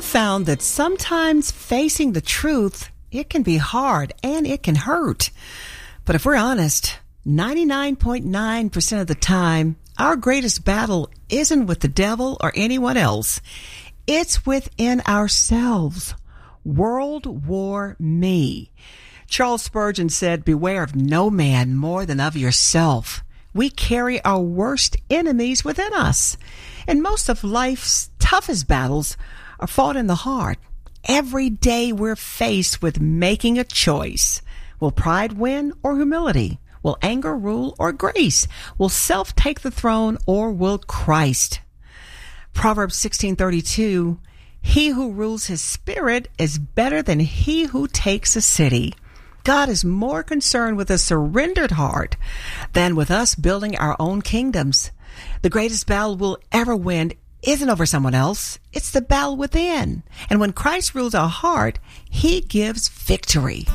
found that sometimes facing the truth, it can be hard and it can hurt. But if we're honest, 99.9% of the time, our greatest battle isn't with the devil or anyone else. It's within ourselves. World War Me. Charles Spurgeon said, "Beware of no man more than of yourself." We carry our worst enemies within us. And most of life's toughest battles are fought in the heart. Every day we're faced with making a choice. Will pride win or humility? Will anger rule or grace? Will self take the throne or will Christ? Proverbs 16:32, he who rules his spirit is better than he who takes a city. God is more concerned with a surrendered heart than with us building our own kingdoms. The greatest battle we'll ever win isn't over someone else. It's the battle within. And when Christ rules our heart, he gives victory.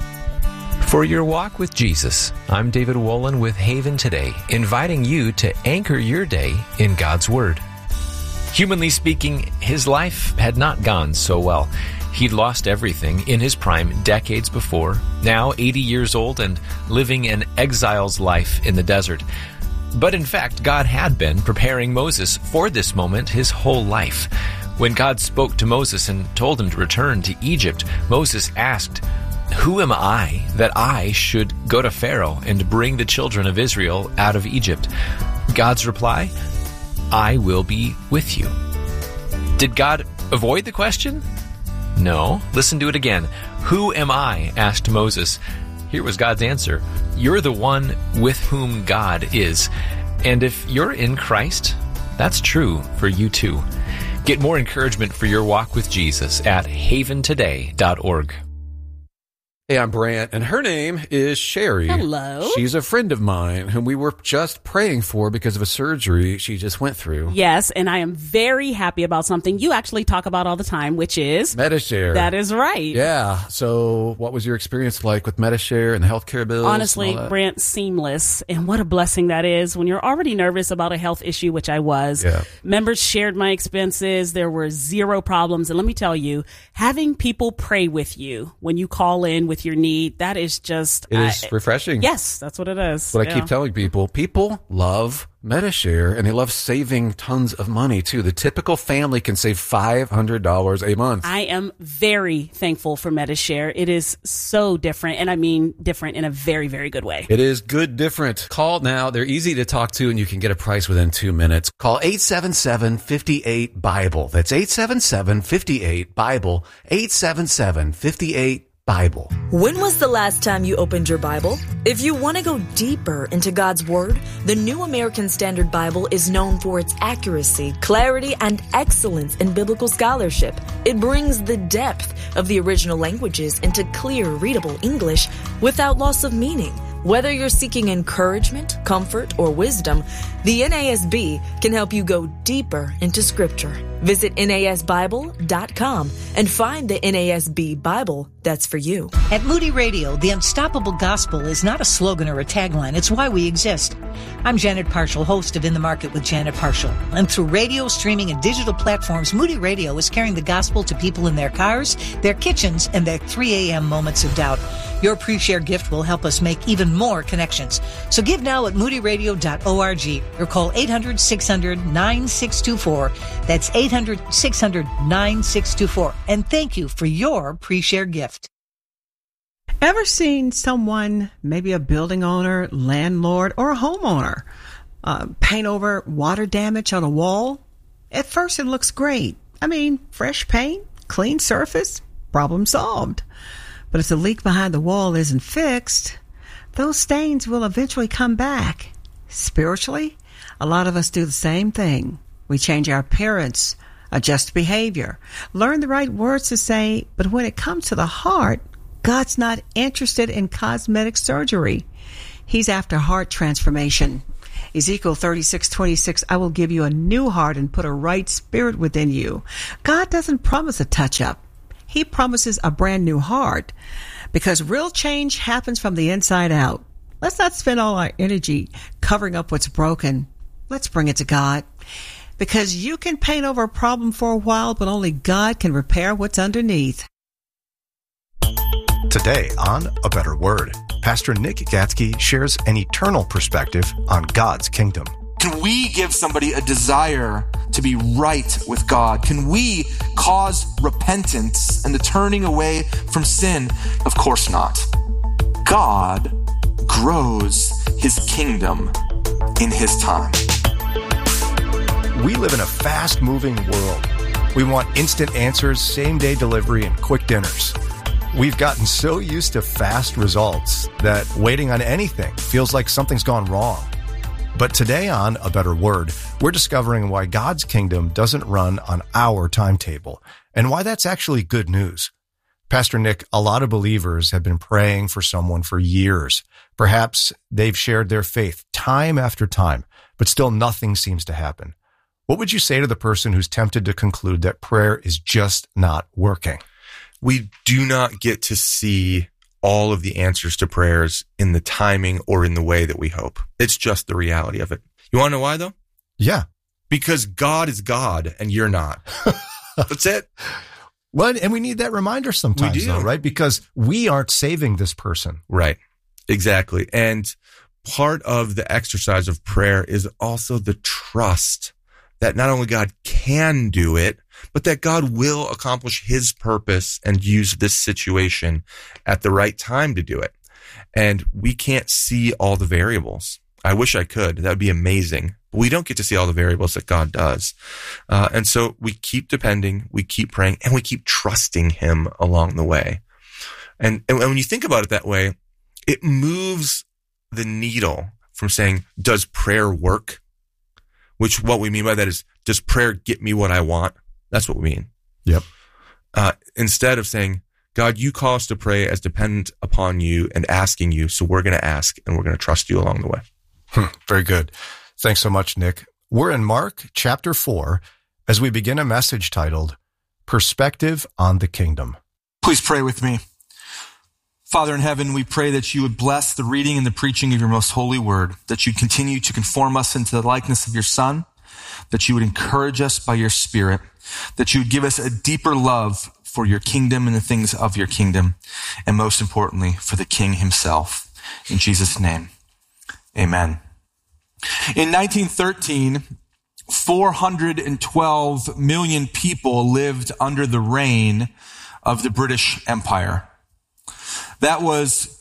For your walk with Jesus, I'm David Wolin with Haven Today, inviting you to anchor your day in God's Word. Humanly speaking, his life had not gone so well. He'd lost everything in his prime decades before, now 80 years old and living an exile's life in the desert. But in fact, God had been preparing Moses for this moment his whole life. When God spoke to Moses and told him to return to Egypt, Moses asked, "Who am I that I should go to Pharaoh and bring the children of Israel out of Egypt?" God's reply, "I will be with you." Did God avoid the question? No. Listen to it again. "Who am I?" asked Moses. Here was God's answer. You're the one with whom God is. And if you're in Christ, that's true for you too. Get more encouragement for your walk with Jesus at haventoday.org. Hey, I'm Brant, and her name is Sherry. Hello. She's a friend of mine whom we were just praying for because of a surgery she just went through. Yes, and I am very happy about something you actually talk about all the time, which is Medi-Share. That is right. Yeah. So what was your experience like with Medi-Share and the healthcare bills? Honestly, Brant, seamless. And what a blessing that is when you're already nervous about a health issue, which I was. Yeah. Members shared my expenses. There were zero problems. And let me tell you, having people pray with you when you call in with your need, that is just... It is refreshing. Yes, that's what it is. What I keep telling people, people love Medi-Share, and they love saving tons of money, too. The typical family can save $500 a month. I am very thankful for Medi-Share. It is so different, and I mean different in a very, very good way. It is good different. Call now. They're easy to talk to, and you can get a price within 2 minutes. Call 877-58-BIBLE. That's 877-58-BIBLE. 877-58-BIBLE. When was the last time you opened your Bible? If you want to go deeper into God's Word, the New American Standard Bible is known for its accuracy, clarity, and excellence in biblical scholarship. It brings the depth of the original languages into clear, readable English without loss of meaning. Whether you're seeking encouragement, comfort, or wisdom, the NASB can help you go deeper into Scripture. Visit NASBible.com and find the NASB Bible that's for you. At Moody Radio, the unstoppable gospel is not a slogan or a tagline. It's why we exist. I'm Janet Parshall, host of In the Market with Janet Parshall. And through radio, streaming, and digital platforms, Moody Radio is carrying the gospel to people in their cars, their kitchens, and their 3 a.m. moments of doubt. Your pre-share gift will help us make even more connections. So give now at moodyradio.org or call 800-600-9624. That's 800-600-9624. And thank you for your pre-share gift. Ever seen someone, maybe a building owner, landlord, or a homeowner, paint over water damage on a wall? At first it looks great. I mean, fresh paint, clean surface, problem solved. But if the leak behind the wall isn't fixed, those stains will eventually come back. Spiritually, a lot of us do the same thing. We change our appearance, adjust behavior, learn the right words to say, but when it comes to the heart, God's not interested in cosmetic surgery. He's after heart transformation. Ezekiel 36:26, I will give you a new heart and put a right spirit within you. God doesn't promise a touch-up. He promises a brand new heart, because real change happens from the inside out. Let's not spend all our energy covering up what's broken. Let's bring it to God. Because you can paint over a problem for a while, but only God can repair what's underneath. Today on A Better Word, Pastor Nick Gatzke shares an eternal perspective on God's kingdom. Can we give somebody a desire to be right with God? Can we cause repentance and the turning away from sin? Of course not. God grows his kingdom in his time. We live in a fast-moving world. We want instant answers, same-day delivery, and quick dinners. We've gotten so used to fast results that waiting on anything feels like something's gone wrong. But today on A Better Word, we're discovering why God's kingdom doesn't run on our timetable and why that's actually good news. Pastor Nick, a lot of believers have been praying for someone for years. Perhaps they've shared their faith time after time, but still nothing seems to happen. What would you say to the person who's tempted to conclude that prayer is just not working? We do not get to see all of the answers to prayers in the timing or in the way that we hope. It's just the reality of it. You want to know why, though? Yeah. Because God is God and you're not. That's it. Well, and we need that reminder sometimes, though, right? Because we aren't saving this person. Right. Exactly. And part of the exercise of prayer is also the trust that not only God can do it, but that God will accomplish his purpose and use this situation at the right time to do it. And we can't see all the variables. I wish I could. That would be amazing. But we don't get to see all the variables that God does. And so we keep depending, we keep praying, and we keep trusting him along the way. And when you think about it that way, it moves the needle from saying, does prayer work? Which what we mean by that is, does prayer get me what I want? That's what we mean. Yep. Instead of saying, God, you call us to pray as dependent upon you and asking you, so we're going to ask and we're going to trust you along the way. Very good. Thanks so much, Nick. We're in Mark chapter 4 as we begin a message titled, Perspective on the Kingdom. Please pray with me. Father in heaven, we pray that you would bless the reading and the preaching of your most holy word, that you'd continue to conform us into the likeness of your Son, that you would encourage us by your Spirit, that you would give us a deeper love for your kingdom and the things of your kingdom, and most importantly, for the King himself. In Jesus' name, amen. In 1913, 412 million people lived under the reign of the British Empire. That was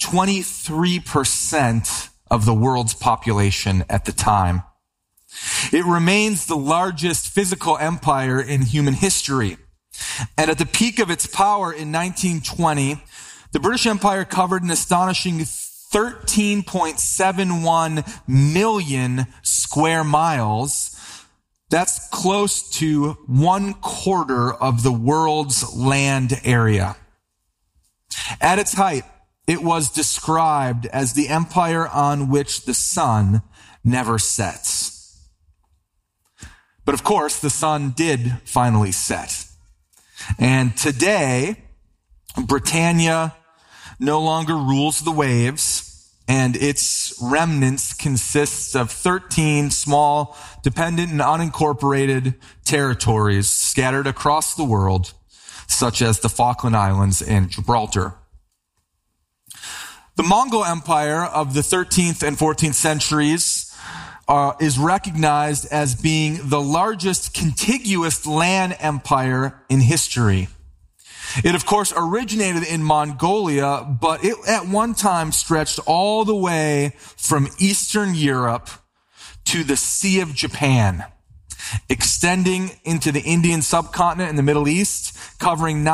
23% of the world's population at the time. It remains the largest physical empire in human history. And at the peak of its power in 1920, the British Empire covered an astonishing 13.71 million square miles. That's close to 1/4 of the world's land area. At its height, it was described as the empire on which the sun never sets. But of course, the sun did finally set. And today, Britannia no longer rules the waves, and its remnants consists of 13 small, dependent and unincorporated territories scattered across the world, such as the Falkland Islands and Gibraltar. The Mongol Empire of the 13th and 14th centuries is recognized as being the largest contiguous land empire in history. It, of course, originated in Mongolia, but it at one time stretched all the way from Eastern Europe to the Sea of Japan, extending into the Indian subcontinent and the Middle East, covering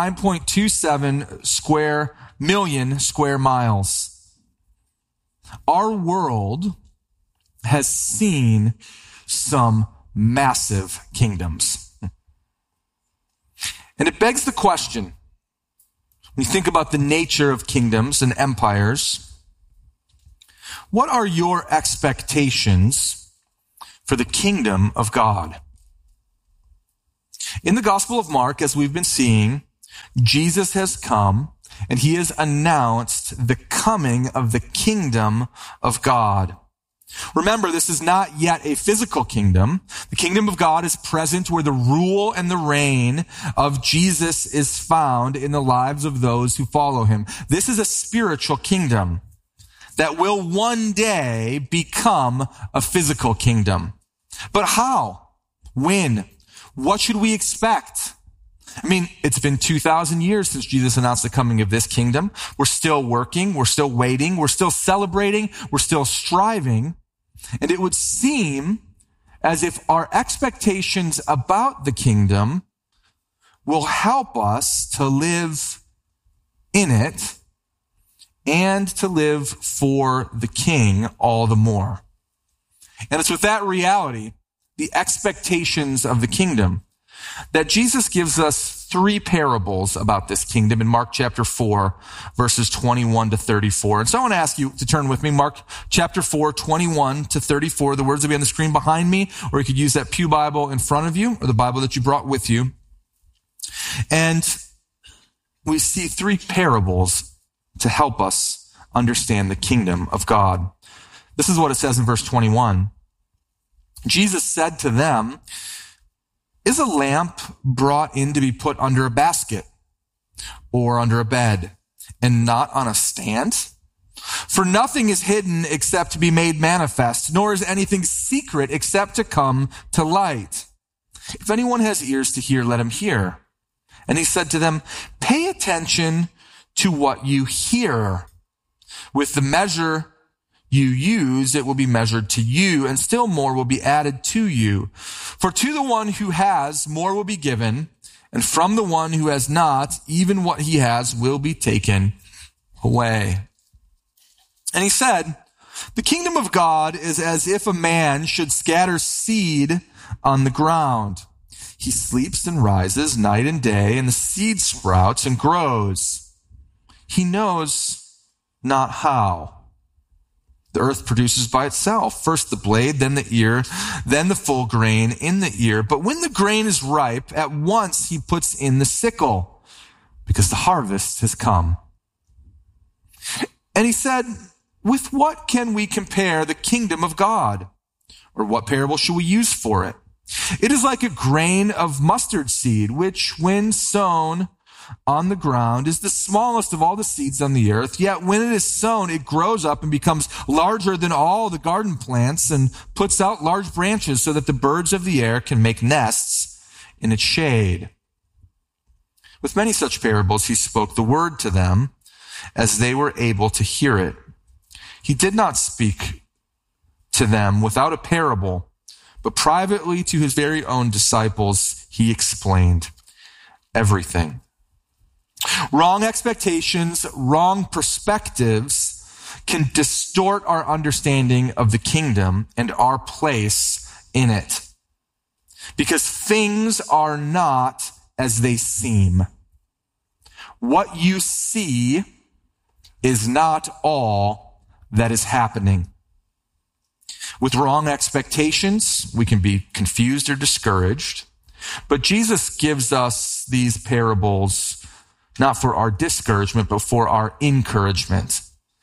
9.27 million square miles. Our world has seen some massive kingdoms. And it begs the question, when you think about the nature of kingdoms and empires, what are your expectations for the kingdom of God? In the Gospel of Mark, as we've been seeing, Jesus has come and he has announced the coming of the kingdom of God. Remember, this is not yet a physical kingdom. The kingdom of God is present where the rule and the reign of Jesus is found in the lives of those who follow him. This is a spiritual kingdom that will one day become a physical kingdom. But how? When? What should we expect? I mean, it's been 2,000 years since Jesus announced the coming of this kingdom. We're still working. We're still waiting. We're still celebrating. We're still striving. And it would seem as if our expectations about the kingdom will help us to live in it and to live for the King all the more. And it's with that reality, the expectations of the kingdom, that Jesus gives us 3 parables about this kingdom in Mark chapter 4, verses 21 to 34. And so I want to ask you to turn with me, Mark chapter 4, 21 to 34. The words will be on the screen behind me, or you could use that pew Bible in front of you, or the Bible that you brought with you. And we see 3 parables to help us understand the kingdom of God. This is what it says in verse 21. Jesus said to them, "Is a lamp brought in to be put under a basket or under a bed and not on a stand? For nothing is hidden except to be made manifest, nor is anything secret except to come to light. If anyone has ears to hear, let him hear." And he said to them, "Pay attention to what you hear. With the measure you use, it will be measured to you, and still more will be added to you. For to the one who has, more will be given, and from the one who has not, even what he has will be taken away." And he said, "The kingdom of God is as if a man should scatter seed on the ground. He sleeps and rises night and day, and the seed sprouts and grows. He knows not how. The earth produces by itself, first the blade, then the ear, then the full grain in the ear. But when the grain is ripe, at once he puts in the sickle, because the harvest has come." And he said, "With what can we compare the kingdom of God? Or what parable shall we use for it? It is like a grain of mustard seed, which when sown on the ground is the smallest of all the seeds on the earth. Yet when it is sown, it grows up and becomes larger than all the garden plants and puts out large branches so that the birds of the air can make nests in its shade." With many such parables, he spoke the word to them as they were able to hear it. He did not speak to them without a parable, but privately to his very own disciples, he explained everything. Wrong expectations, wrong perspectives can distort our understanding of the kingdom and our place in it. Because things are not as they seem. What you see is not all that is happening. With wrong expectations, we can be confused or discouraged. But Jesus gives us these parables not for our discouragement, but for our encouragement.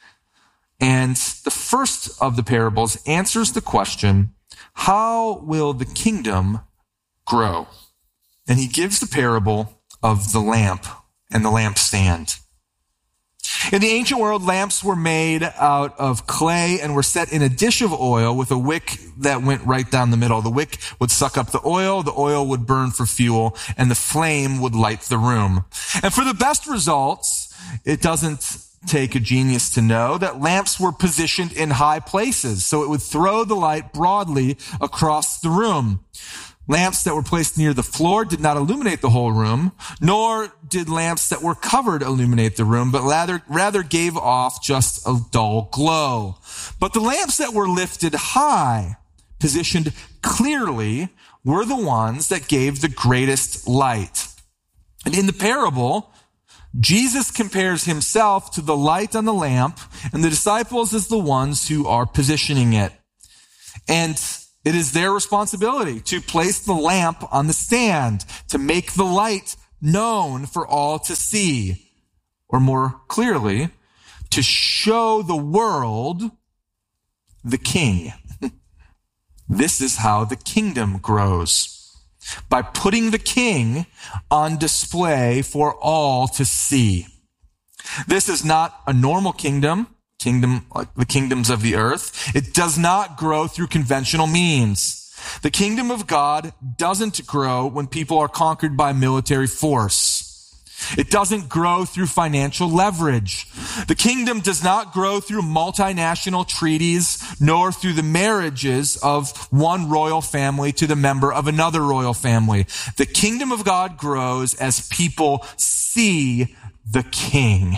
And the first of the parables answers the question, how will the kingdom grow? And he gives the parable of the lamp and the lampstand. In the ancient world, lamps were made out of clay and were set in a dish of oil with a wick that went right down the middle. The wick would suck up the oil would burn for fuel, and the flame would light the room. And for the best results, it doesn't take a genius to know that lamps were positioned in high places, so it would throw the light broadly across the room. Lamps that were placed near the floor did not illuminate the whole room, nor did lamps that were covered illuminate the room, but rather gave off just a dull glow. But the lamps that were lifted high, positioned clearly, were the ones that gave the greatest light. And in the parable, Jesus compares himself to the light on the lamp, and the disciples as the ones who are positioning it. And it is their responsibility to place the lamp on the stand, to make the light known for all to see, or more clearly, to show the world the king. This is how the kingdom grows, by putting the king on display for all to see. This is not a normal kingdom like the kingdoms of the earth. It does not grow through conventional means. The kingdom of God doesn't grow when people are conquered by military force. It doesn't grow through financial leverage. The kingdom does not grow through multinational treaties, nor through the marriages of one royal family to the member of another royal family. The kingdom of God grows as people see the king.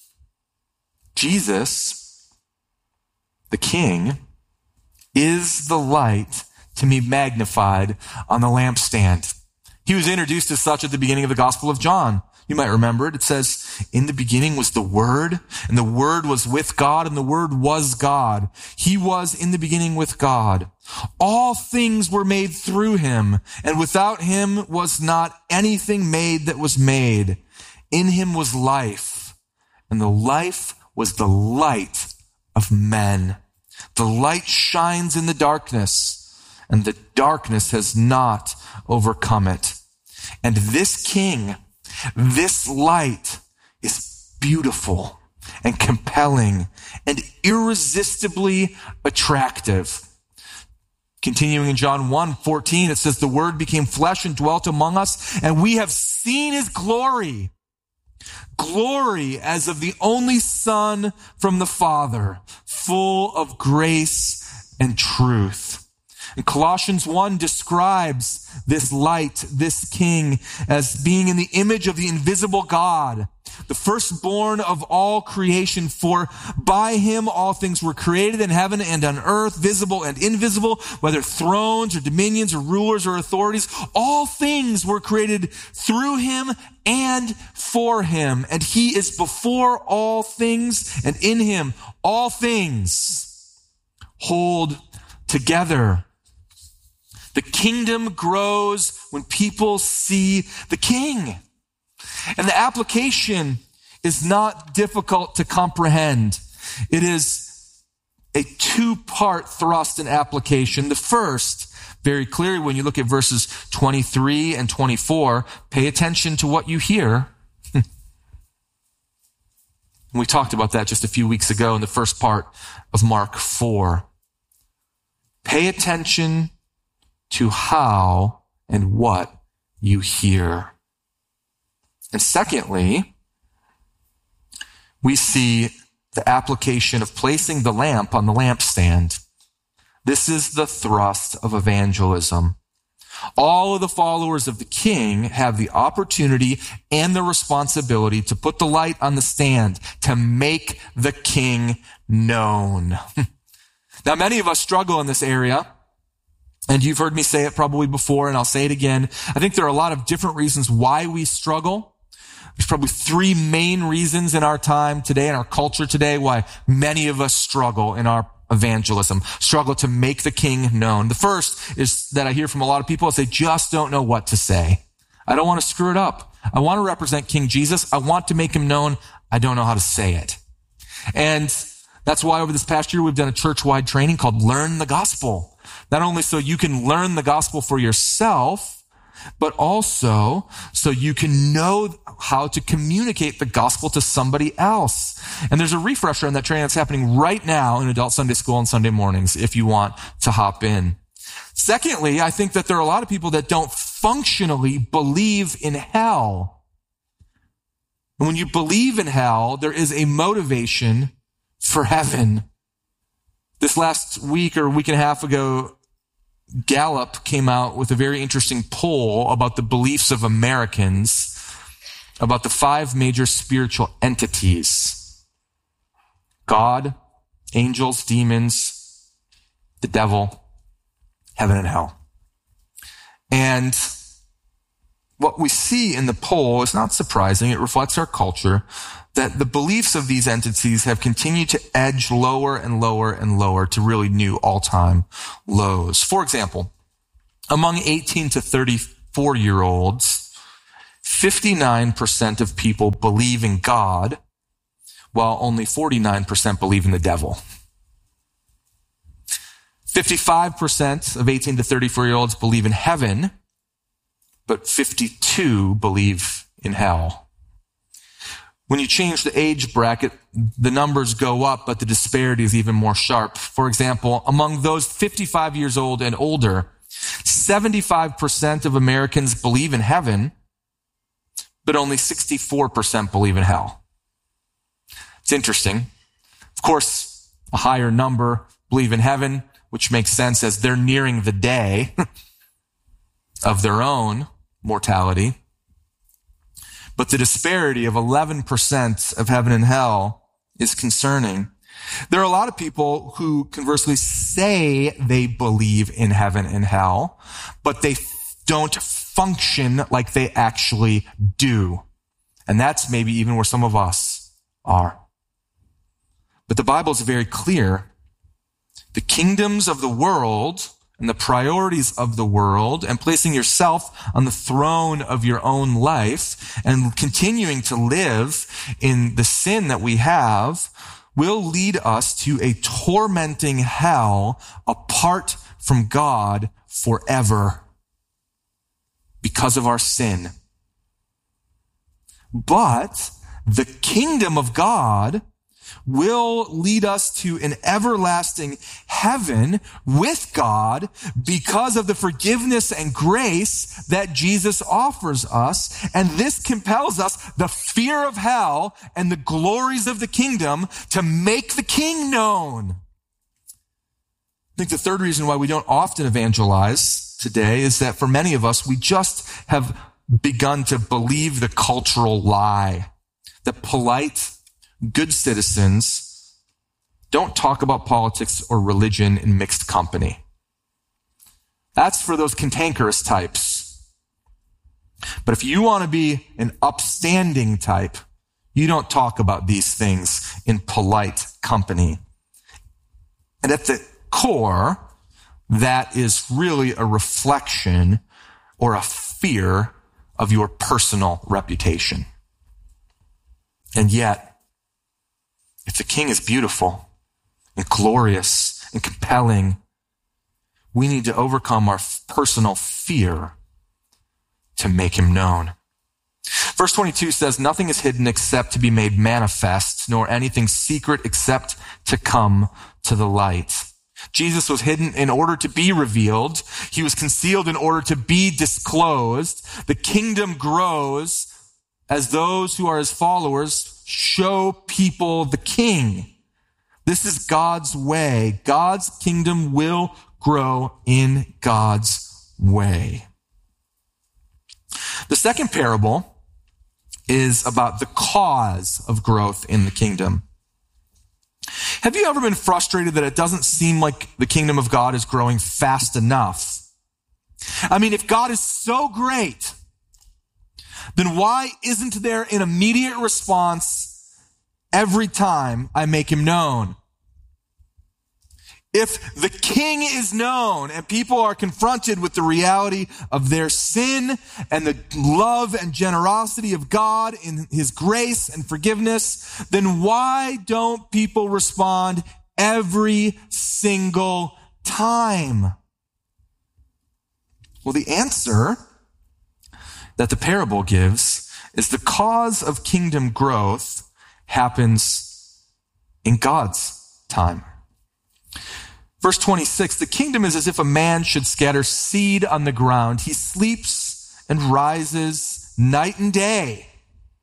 Jesus, the king, is the light to be magnified on the lampstand. He was introduced as such at the beginning of the Gospel of John. You might remember it. It says, in the beginning was the Word, and the Word was with God, and the Word was God. He was in the beginning with God. All things were made through him, and without him was not anything made that was made. In him was life, and the life was the light of men. The light shines in the darkness, and the darkness has not overcome it. And this king, this light, is beautiful and compelling and irresistibly attractive. Continuing in John 1:14, it says, the Word became flesh and dwelt among us, and we have seen his glory. Glory as of the only Son from the Father, full of grace and truth. And Colossians 1 describes this light, this king, as being in the image of the invisible God, the firstborn of all creation. For by him all things were created in heaven and on earth, visible and invisible, whether thrones or dominions or rulers or authorities. All things were created through him and for him. And he is before all things, and in him all things hold together. The kingdom grows when people see the king. And the application is not difficult to comprehend. It is a two-part thrust and application. The first, very clearly when you look at verses 23 and 24, pay attention to what you hear. We talked about that just a few weeks ago in the first part of Mark 4. Pay attention to how and what you hear. And secondly, we see the application of placing the lamp on the lampstand. This is the thrust of evangelism. All of the followers of the king have the opportunity and the responsibility to put the light on the stand, to make the king known. Now, many of us struggle in this area. And you've heard me say it probably before, and I'll say it again. I think there are a lot of different reasons why we struggle. There's probably three main reasons in our time today, in our culture today, why many of us struggle in our evangelism, struggle to make the king known. The first is that I hear from a lot of people is they just don't know what to say. I don't want to screw it up. I want to represent King Jesus. I want to make him known. I don't know how to say it. And that's why over this past year, we've done a church-wide training called Learn the Gospel. Not only so you can learn the gospel for yourself, but also so you can know how to communicate the gospel to somebody else. And there's a refresher on that training that's happening right now in Adult Sunday School on Sunday mornings if you want to hop in. Secondly, I think that there are a lot of people that don't functionally believe in hell. And when you believe in hell, there is a motivation for heaven. This last week or week and a half ago, Gallup came out with a very interesting poll about the beliefs of Americans about the 5 major spiritual entities: God, angels, demons, the devil, heaven and hell. And what we see in the poll is not surprising. It reflects our culture, that the beliefs of these entities have continued to edge lower and lower and lower to really new all-time lows. For example, among 18 to 34-year-olds, 59% of people believe in God, while only 49% believe in the devil. 55% of 18 to 34-year-olds believe in heaven, but 52 believe in hell. When you change the age bracket, the numbers go up, but the disparity is even more sharp. For example, among those 55 years old and older, 75% of Americans believe in heaven, but only 64% believe in hell. It's interesting. Of course, a higher number believe in heaven, which makes sense as they're nearing the day of their own mortality. But the disparity of 11% of heaven and hell is concerning. There are a lot of people who conversely say they believe in heaven and hell, but they don't function like they actually do. And that's maybe even where some of us are. But the Bible is very clear. The kingdoms of the world and the priorities of the world and placing yourself on the throne of your own life and continuing to live in the sin that we have will lead us to a tormenting hell apart from God forever because of our sin. But the kingdom of God will lead us to an everlasting heaven with God because of the forgiveness and grace that Jesus offers us. And this compels us, the fear of hell and the glories of the kingdom, to make the king known. I think the third reason why we don't often evangelize today is that for many of us, we just have begun to believe the cultural lie that polite, good citizens don't talk about politics or religion in mixed company. That's for those cantankerous types. But if you want to be an upstanding type, you don't talk about these things in polite company. And at the core, that is really a reflection or a fear of your personal reputation. And yet, if the king is beautiful and glorious and compelling, we need to overcome our personal fear to make him known. Verse 22 says, "Nothing is hidden except to be made manifest, nor anything secret except to come to the light." Jesus was hidden in order to be revealed. He was concealed in order to be disclosed. The kingdom grows as those who are his followers show people the king. This is God's way. God's kingdom will grow in God's way. The second parable is about the cause of growth in the kingdom. Have you ever been frustrated that it doesn't seem like the kingdom of God is growing fast enough? I mean, if God is so great, then why isn't there an immediate response every time I make him known? If the king is known and people are confronted with the reality of their sin and the love and generosity of God in his grace and forgiveness, then why don't people respond every single time? Well, the answer that the parable gives is the cause of kingdom growth happens in God's time. Verse 26, "The kingdom is as if a man should scatter seed on the ground. He sleeps and rises night and day.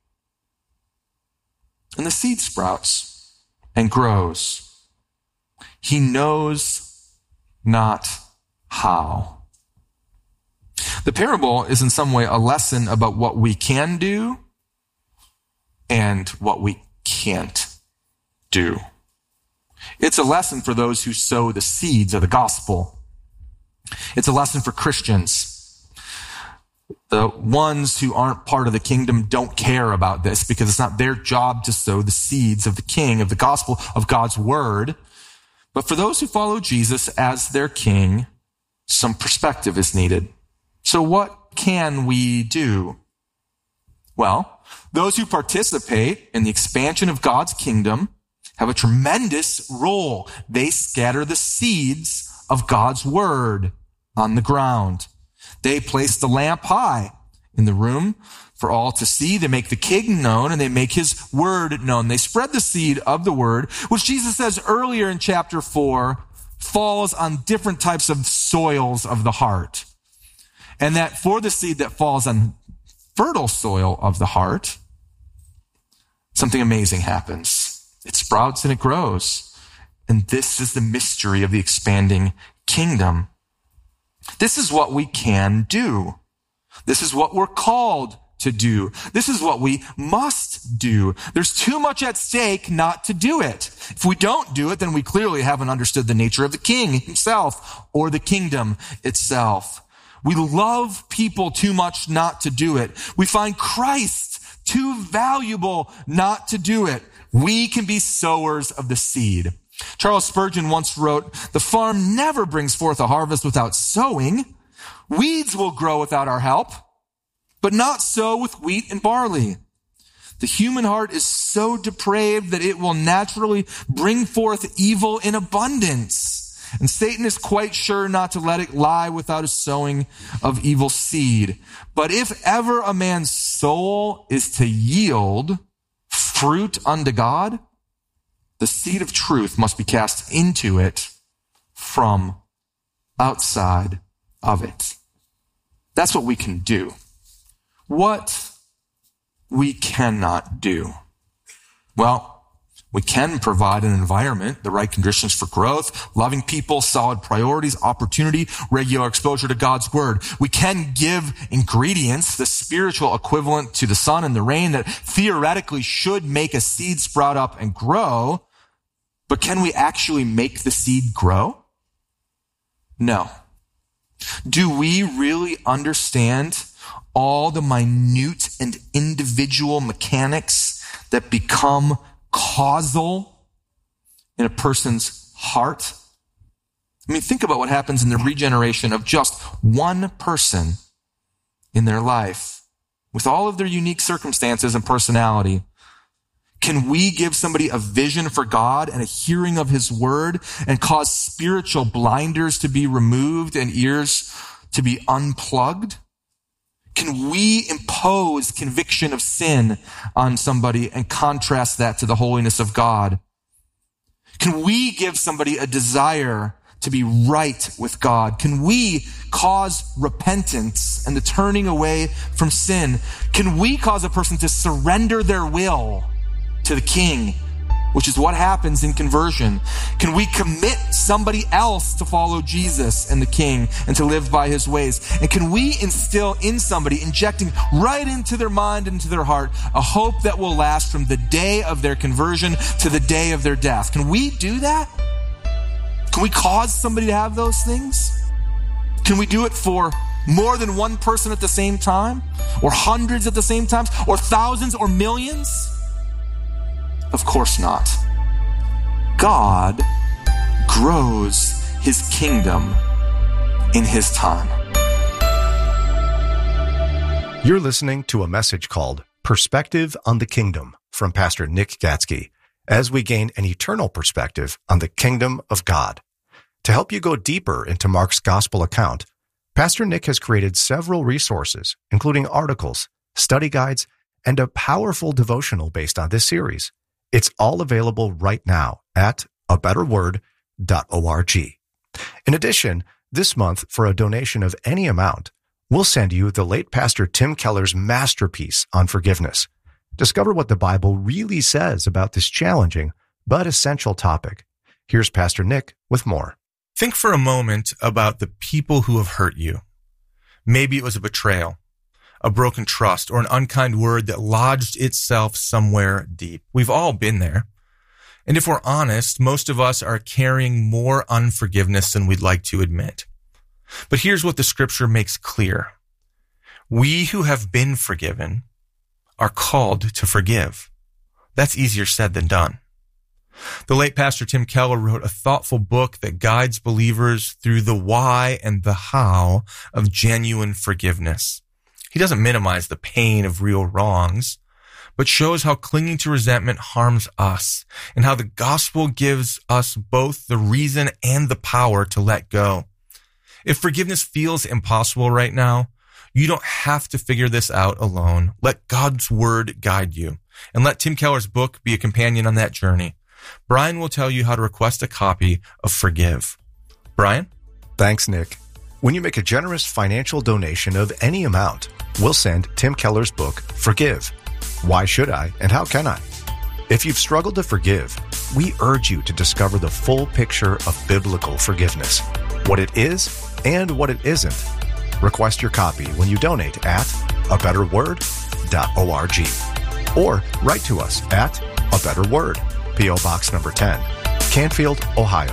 And the seed sprouts and grows. He knows not how." The parable is in some way a lesson about what we can do and what we can't do. It's a lesson for those who sow the seeds of the gospel. It's a lesson for Christians. The ones who aren't part of the kingdom don't care about this because it's not their job to sow the seeds of the king, of the gospel, of God's word. But for those who follow Jesus as their king, some perspective is needed. So what can we do? Well, those who participate in the expansion of God's kingdom have a tremendous role. They scatter the seeds of God's word on the ground. They place the lamp high in the room for all to see. They make the king known and they make his word known. They spread the seed of the word, which Jesus says earlier in chapter 4 falls on different types of soils of the heart. And that for the seed that falls on fertile soil of the heart, something amazing happens. It sprouts and it grows. And this is the mystery of the expanding kingdom. This is what we can do. This is what we're called to do. This is what we must do. There's too much at stake not to do it. If we don't do it, then we clearly haven't understood the nature of the king himself or the kingdom itself. We love people too much not to do it. We find Christ too valuable not to do it. We can be sowers of the seed. Charles Spurgeon once wrote, "The farm never brings forth a harvest without sowing. Weeds will grow without our help, but not so with wheat and barley. The human heart is so depraved that it will naturally bring forth evil in abundance. And Satan is quite sure not to let it lie without a sowing of evil seed. But if ever a man's soul is to yield fruit unto God, the seed of truth must be cast into it from outside of it." That's what we can do. What we cannot do. Well, we can provide an environment, the right conditions for growth, loving people, solid priorities, opportunity, regular exposure to God's word. We can give ingredients, the spiritual equivalent to the sun and the rain that theoretically should make a seed sprout up and grow. But can we actually make the seed grow? No. Do we really understand all the minute and individual mechanics that become causal in a person's heart? I mean, think about what happens in the regeneration of just one person in their life with all of their unique circumstances and personality. Can we give somebody a vision for God and a hearing of his word and cause spiritual blinders to be removed and ears to be unplugged? Can we impose conviction of sin on somebody and contrast that to the holiness of God? Can we give somebody a desire to be right with God? Can we cause repentance and the turning away from sin? Can we cause a person to surrender their will to the king, which is what happens in conversion? Can we commit somebody else to follow Jesus and the king and to live by his ways? And can we instill in somebody, injecting right into their mind and into their heart, a hope that will last from the day of their conversion to the day of their death? Can we do that? Can we cause somebody to have those things? Can we do it for more than one person at the same time? Or hundreds at the same time? Or thousands or millions? Of course not. God grows his kingdom in his time. You're listening to a message called Perspective on the Kingdom from Pastor Nick Gatsky, as we gain an eternal perspective on the kingdom of God. To help you go deeper into Mark's gospel account, Pastor Nick has created several resources, including articles, study guides, and a powerful devotional based on this series. It's all available right now at abetterword.org. In addition, this month, for a donation of any amount, we'll send you the late Pastor Tim Keller's masterpiece on forgiveness. Discover what the Bible really says about this challenging but essential topic. Here's Pastor Nick with more. Think for a moment about the people who have hurt you. Maybe it was a betrayal, a broken trust, or an unkind word that lodged itself somewhere deep. We've all been there. And if we're honest, most of us are carrying more unforgiveness than we'd like to admit. But here's what the scripture makes clear. We who have been forgiven are called to forgive. That's easier said than done. The late Pastor Tim Keller wrote a thoughtful book that guides believers through the why and the how of genuine forgiveness. He doesn't minimize the pain of real wrongs, but shows how clinging to resentment harms us and how the gospel gives us both the reason and the power to let go. If forgiveness feels impossible right now, you don't have to figure this out alone. Let God's word guide you, and let Tim Keller's book be a companion on that journey. Brian will tell you how to request a copy of Forgive. Brian? Thanks, Nick. When you make a generous financial donation of any amount, we'll send Tim Keller's book, Forgive. Why should I and how can I? If you've struggled to forgive, we urge you to discover the full picture of biblical forgiveness, what it is and what it isn't. Request your copy when you donate at abetterword.org or write to us at A Better Word, P.O. Box number 10, Canfield, Ohio,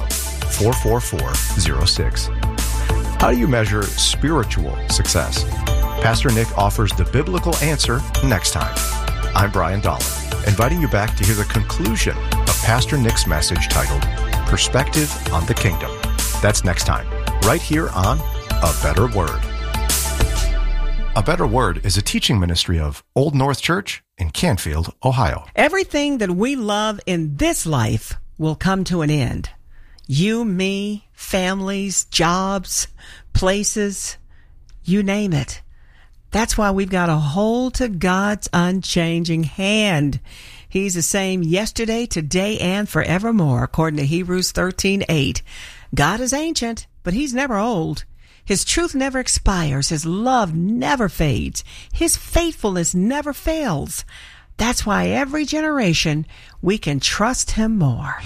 44406. How do you measure spiritual success? Pastor Nick offers the biblical answer next time. I'm Brian Dolan, inviting you back to hear the conclusion of Pastor Nick's message titled Perspective on the Kingdom. That's next time, right here on A Better Word. A Better Word is a teaching ministry of Old North Church in Canfield, Ohio. Everything that we love in this life will come to an end. You, me, families, jobs, places, you name it. That's why we've got to hold to God's unchanging hand. He's the same yesterday, today, and forevermore, according to Hebrews 13:8. God is ancient, but he's never old. His truth never expires. His love never fades. His faithfulness never fails. That's why every generation we can trust him more.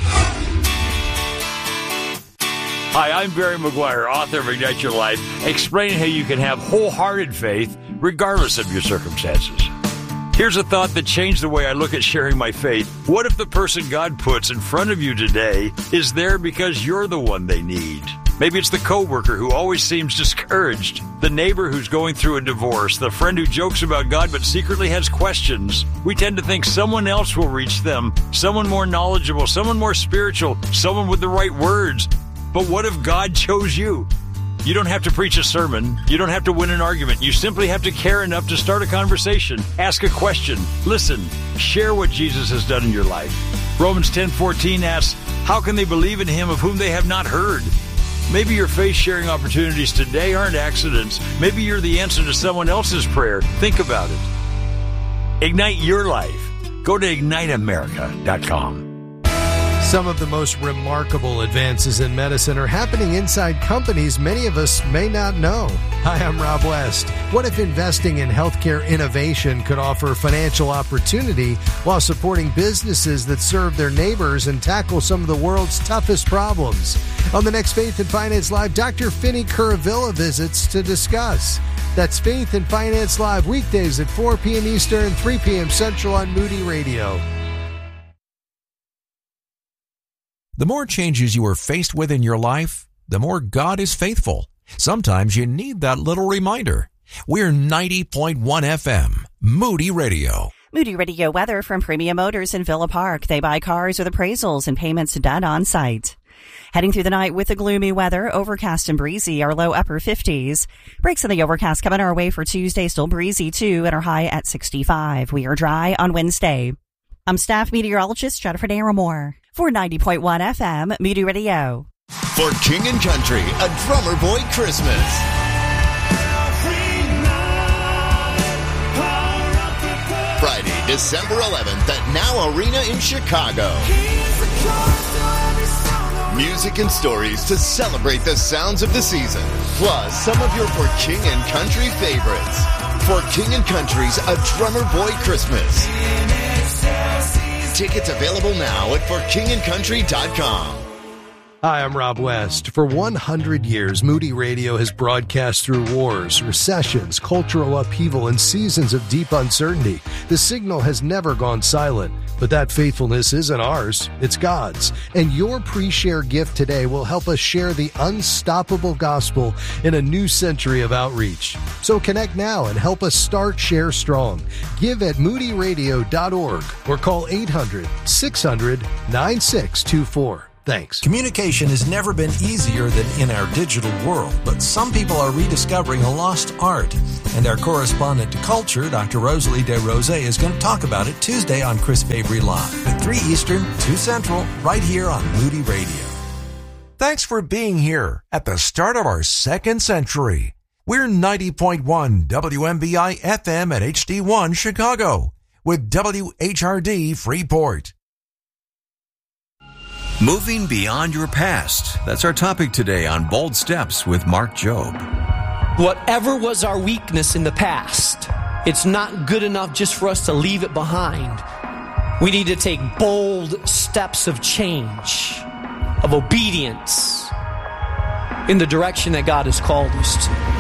Hi, I'm Barry McGuire, author of Ignite Your Life, explaining how you can have wholehearted faith regardless of your circumstances. Here's a thought that changed the way I look at sharing my faith. What if the person God puts in front of you today is there because you're the one they need? Maybe it's the coworker who always seems discouraged, the neighbor who's going through a divorce, the friend who jokes about God but secretly has questions. We tend to think someone else will reach them, someone more knowledgeable, someone more spiritual, someone with the right words. But what if God chose you? You don't have to preach a sermon. You don't have to win an argument. You simply have to care enough to start a conversation, ask a question, listen, share what Jesus has done in your life. Romans 10:14 asks, how can they believe in him of whom they have not heard? Maybe your faith-sharing opportunities today aren't accidents. Maybe you're the answer to someone else's prayer. Think about it. Ignite your life. Go to IgniteAmerica.com. Some of the most remarkable advances in medicine are happening inside companies many of us may not know. Hi, I'm Rob West. What if investing in healthcare innovation could offer financial opportunity while supporting businesses that serve their neighbors and tackle some of the world's toughest problems? On the next Faith and Finance Live, Dr. Finney Curavilla visits to discuss. That's Faith and Finance Live, weekdays at 4 p.m. Eastern, 3 p.m. Central on Moody Radio. The more changes you are faced with in your life, the more God is faithful. Sometimes you need that little reminder. We're 90.1 FM, Moody Radio. Moody Radio weather from Premium Motors in Villa Park. They buy cars with appraisals and payments done on site. Heading through the night with the gloomy weather, overcast and breezy, our low upper 50s. Breaks in the overcast coming our way for Tuesday, still breezy too, and our high at 65. We are dry on Wednesday. I'm staff meteorologist Jennifer Naramore for 90.1 FM, Moody Radio. For King and Country, a Drummer Boy Christmas. Friday, December 11th at Now Arena in Chicago. Music and stories to celebrate the sounds of the season, plus some of your For King and Country favorites. For King and Country's A Drummer Boy Christmas. Tickets available now at forkingandcountry.com. Hi, I'm Rob West. For 100 years, Moody Radio has broadcast through wars, recessions, cultural upheaval, and seasons of deep uncertainty. The signal has never gone silent, but that faithfulness isn't ours, it's God's. And your pre-share gift today will help us share the unstoppable gospel in a new century of outreach. So connect now and help us start Share Strong. Give at moodyradio.org or call 800-600-9624. Thanks. Communication has never been easier than in our digital world, but some people are rediscovering a lost art. And our correspondent to Culture, Dr. Rosalie DeRose, is going to talk about it Tuesday on Chris Fabry Live at 3 Eastern, 2 Central, right here on Moody Radio. Thanks for being here at the start of our second century. We're 90.1 WMBI FM at HD1 Chicago with WHRD Freeport. Moving beyond your past. That's our topic today on Bold Steps with Mark Jobe. Whatever was our weakness in the past, it's not good enough just for us to leave it behind. We need to take bold steps of change, of obedience in the direction that God has called us to.